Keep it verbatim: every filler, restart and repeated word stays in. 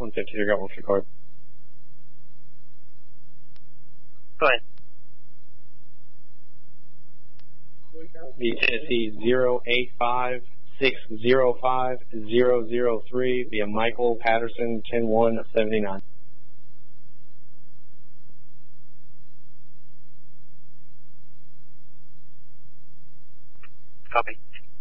one fifty-three, got one for card. Go ahead. The Tennessee zero eight five six zero five zero zero three via Michael Patterson ten one seventy-nine. Copy.